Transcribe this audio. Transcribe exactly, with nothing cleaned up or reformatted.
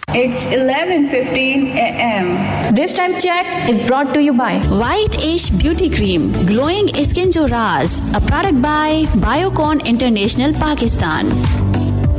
It's eleven fifteen a.m. This time check is brought to you by White Ish Beauty Cream, Glowing Skin Jo Raaz, a product by Biocon International Pakistan.